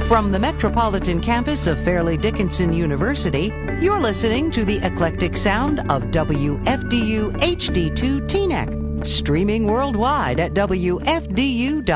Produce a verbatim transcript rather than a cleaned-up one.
From the metropolitan campus of Fairleigh Dickinson University, you're listening to the eclectic sound of W F D U H D two Teaneck, streaming worldwide at W F D U dot com.